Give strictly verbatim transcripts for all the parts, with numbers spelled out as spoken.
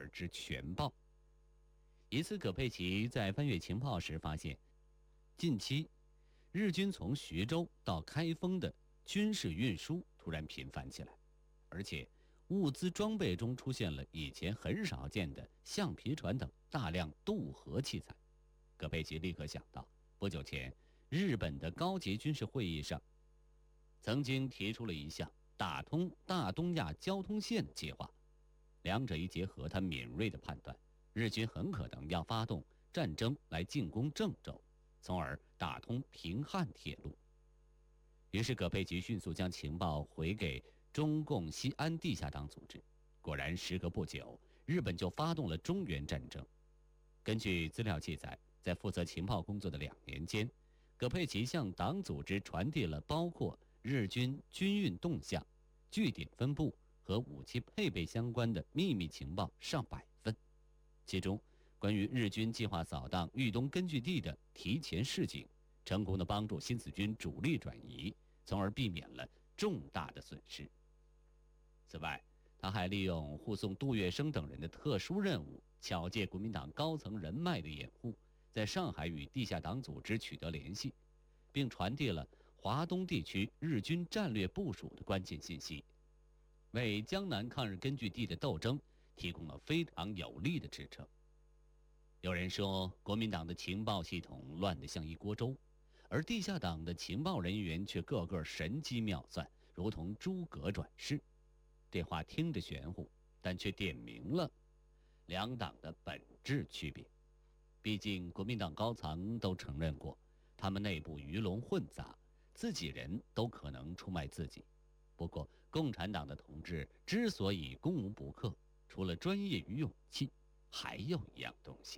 尔之全报。一次，葛佩奇在翻阅情报时发现，近期日军从徐州到开封的军事运输突然频繁起来，而且物资装备中出现了以前很少见的橡皮船等大量渡河器材。葛佩奇立刻想到，不久前日本的高级军事会议上曾经提出了一项打通大东亚交通线的计划，两者一结合，他敏锐地判断日军很可能要发动战争来进攻郑州，从而打通平汉铁路。于是葛佩奇迅速将情报回给中共西安地下党组织，果然时隔不久，日本就发动了中原战争。根据资料记载，在负责情报工作的两年间，葛佩奇向党组织传递了包括日军军运动向、据点分布和武器配备相关的秘密情报上百份，其中关于日军计划扫荡豫东根据地的提前示警，成功地帮助新四军主力转移，从而避免了重大的损失。此外，他还利用护送杜月笙等人的特殊任务，巧借国民党高层人脉的掩护，在上海与地下党组织取得联系，并传递了华东地区日军战略部署的关键信息，为江南抗日根据地的斗争提供了非常有力的支撑。有人说，国民党的情报系统乱得像一锅粥，而地下党的情报人员却个个神机妙算，如同诸葛转世。这话听着玄乎，但却点明了两党的本质区别。毕竟国民党高层都承认过，他们内部鱼龙混杂，自己人都可能出卖自己。不过共产党的同志之所以攻无不克，除了专业与勇气，还有一样东西。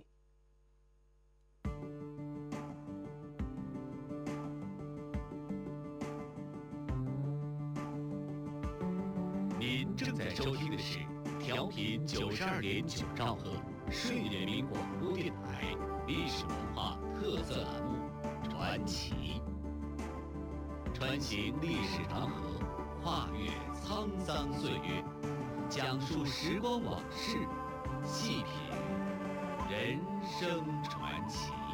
您正在收听的是调频九十二点九兆赫睡莲民广播电台历史文化特色栏目《传奇》，穿行历史长河，跨越沧桑岁月，讲述时光往事，细品人生传奇。